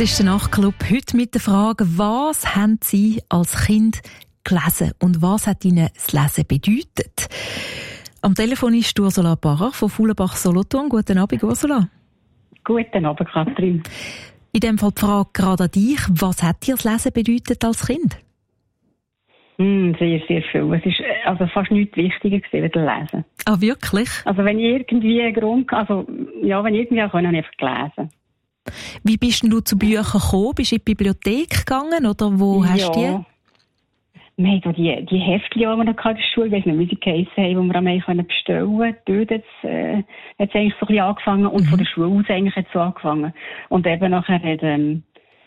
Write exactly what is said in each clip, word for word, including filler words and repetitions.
ist der Nachtclub heute mit der Frage, was haben Sie als Kind gelesen und was hat Ihnen das Lesen bedeutet? Am Telefon ist Ursula Barach von Fuhlenbach-Solothurn. Guten Abend, Ursula. Guten Abend, Katrin. In dem Fall die Frage gerade an dich. Was hat dir das Lesen bedeutet als Kind? Mm, sehr, sehr viel. Es ist also fast nichts wichtiger gewesen, als Lesen. Ah, wirklich? Also wenn ich irgendwie einen Grund, also ja, wenn ich irgendwie auch können, habe ich einfach gelesen. Wie bist denn du zu Büchern gekommen? Bist du in die Bibliothek gegangen oder wo ja. hast du die? Wir hatten die, die Heftchen, die wir noch in der Schule, ich weiss nicht, wie sie geheissen haben, die wir am Ende bestellen konnten. Dort hat es äh, eigentlich so ein bisschen angefangen und mhm. von der Schule aus eigentlich hat es so angefangen. Und eben nachher hat ähm,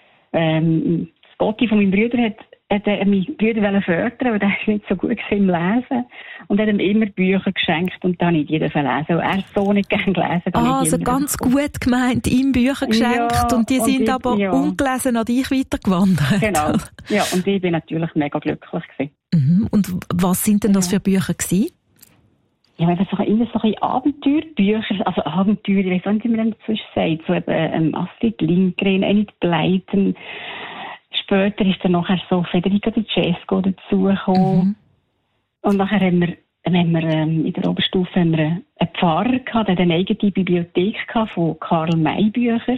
ähm, das Gotti von meinem Bruder hat, hat äh, meinen Bruder fördern, weil der ist nicht so gut im Lesen. Und hat ihm immer Bücher geschenkt und dann nicht jeder lesen. Und er hat so nicht gerne gelesen. Ah, also ganz gut gemeint, ihm Bücher geschenkt ja, und die und sind ich, aber ja. ungelesen an dich weitergewandert. Genau. Ja, und ich bin natürlich mega glücklich gewesen. Mhm. Und was sind denn das ja. für Bücher gewesen? Ja, wenn so immer so ein Abenteuerbücher, also Abenteuer, ich weiss nicht, wie man dazu sagt, so eben ähm, Astrid Lindgren, Enid Blyton. Später ist dann nachher so Federica Di Cesco dazugekommen. Mhm. Und nachher haben wir, haben wir ähm, in der Oberstufe haben wir einen Pfarrer gehabt, der eine eigene Bibliothek gehabt von Karl May Bücher.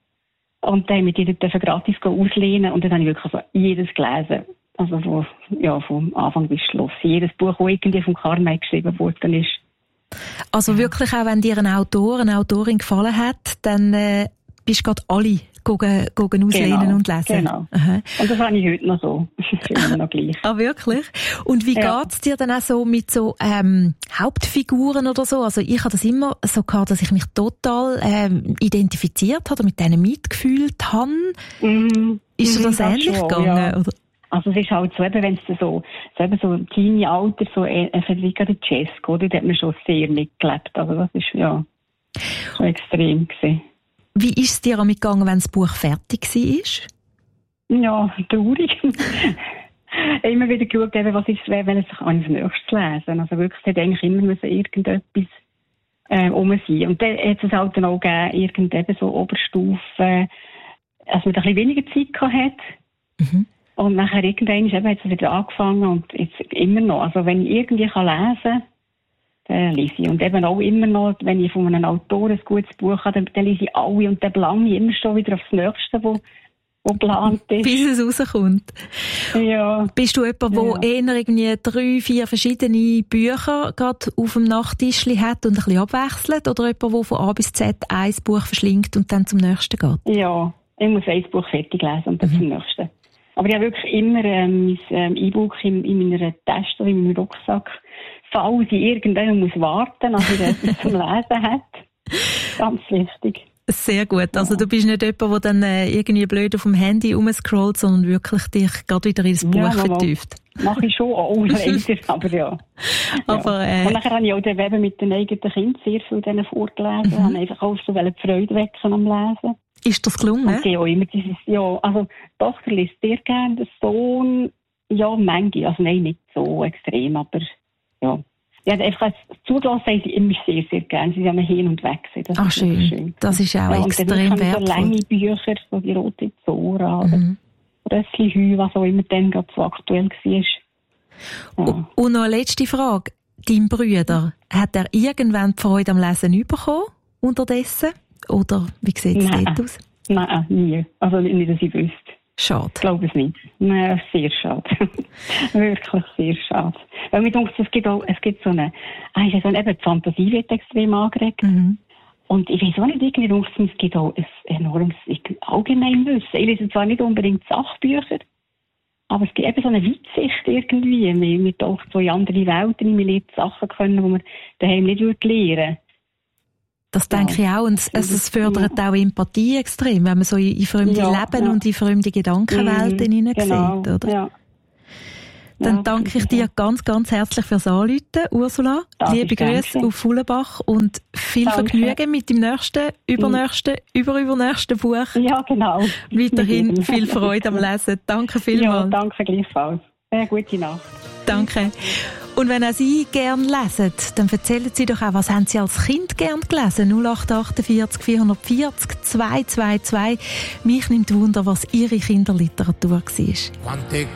Und dann haben wir die dort gratis auslehnen und dann habe ich wirklich so jedes gelesen. Also von, ja, vom Anfang bis Schluss. Jedes Buch, das irgendwie von Karl May geschrieben worden ist. Also wirklich auch, wenn dir ein Autor, eine Autorin gefallen hat, dann äh, bist du gerade alle Gucken, gucken auslehnen genau, und lesen. Genau. Aha. Und das habe ich heute noch so. Das ist immer noch gleich. Ah, wirklich? Und wie ja. geht's dir dann auch so mit so ähm, Hauptfiguren oder so? Also ich habe das immer so gehabt, dass ich mich total ähm, identifiziert habe, mit denen mitgefühlt habe. Mm, ist dir das, das ähnlich schon, gegangen? Ja. Oder? Also es ist halt so, eben, wenn es so, so eben so im Teenie-Alter, so äh, Federica Di Cesco, dort hat man schon sehr mitgelebt. Also das ist ja schon extrem gewesen. Wie ist es dir damit gegangen, wenn das Buch fertig war? Ja, traurig. Immer wieder geschaut, was ist, wenn es sich ans nächstes lesen. Also wirklich, es hat eigentlich immer müssen irgendetwas äh, um sein. Und dann hat es halt dann auch gegeben, irgendetwas so Oberstufe, als man ein bisschen weniger Zeit gehabt hat. Mhm. Und nachher irgendwann eben, hat es wieder angefangen und jetzt immer noch. Also wenn ich irgendwie kann lesen kann, dann lese ich. Und eben auch immer noch, wenn ich von einem Autor ein gutes Buch habe, dann lese ich alle und dann belange ich immer schon wieder aufs Nächste, wo, wo geplant ist. Bis es rauskommt. Ja. Bist du jemand, der ja. eher irgendwie drei, vier verschiedene Bücher gerade auf dem Nachttischli hat und ein bisschen abwechselt? Oder jemand, der von A bis Z ein Buch verschlingt und dann zum nächsten geht? Ja, ich muss ein Buch fertig lesen und dann mhm. zum nächsten. Aber ich habe wirklich immer ähm, mein ähm, E-Book in, in meiner Tasche oder in meinem Rucksack, falls ich irgendwann muss warten, als ich etwas zum Lesen hat. Ganz wichtig. Sehr gut. Also ja. du bist nicht jemand, der dann äh, irgendwie blöd auf dem Handy rumscrollt, sondern wirklich dich gerade wieder ins Buch ja, vertieft. Mache ich schon auch, leider, aber ja. Aber, ja. Äh, Und nachher habe ich auch den Weben mit den eigenen Kindern sehr viel denen vorgelesen. Mhm. Habe einfach auch so die Freude wecken am Lesen. Ist das gelungen? Und die auch immer dieses, ja, also die Tochter liest sehr gerne, der Sohn, ja, manche, also nein, nicht so extrem, aber ja. Ja, einfach zugelassen haben sie immer sehr, sehr gerne. Sie haben hin und weg gewesen. Das Ach, schön. schön. Das ist auch ja, extrem wertvoll. Und dann so lange Bücher, so die Rote Zora, mhm. oder Rössli Hü, was auch immer dann gerade so aktuell war. Ja. Und noch eine letzte Frage. Dein Bruder, hat er irgendwann die Freude am Lesen bekommen, unterdessen? Oder wie sieht es dort aus? Nein, nie. Also nicht, dass ich wüsste. Schade. Ich glaube es nicht. Nein, sehr schade. Wirklich sehr schade. Weil mir denkt, es gibt auch, es gibt so eine, also eben die Fantasie wird extrem angeregt. Mhm. Und ich weiß auch nicht, irgendwie denkt es gibt auch ein enormes Allgemeinwissen. Ich lese zwar nicht unbedingt Sachbücher, aber es gibt eben so eine Weitsicht irgendwie. Man, man taucht so in andere Welten, man lernt Sachen können, die man daheim nicht lernen würde. Das denke ja. ich auch. Und es, es fördert ja. auch Empathie extrem, wenn man so in, in fremde ja, Leben ja. und in fremde Gedankenwelten mhm, hineinsieht, genau, oder? Ja. Dann ja, danke ich dir ganz, ganz herzlich fürs Anrufen, Ursula. Das Liebe Grüße auf Fuhlenbach und viel danke. Vergnügen mit dem nächsten, übernächsten, mhm. überübernächsten Buch. Ja, genau. Weiterhin viel Freude am Lesen. Danke vielmals. Ja, danke gleichfalls. Eine gute Nacht. Danke. Und wenn auch Sie gerne lesen, dann erzählen Sie doch auch, was haben Sie als Kind gerne gelesen? null acht achtundvierzig vierhundertvierzig zwei zwei zwei. Mich nimmt Wunder, was Ihre Kinderliteratur war.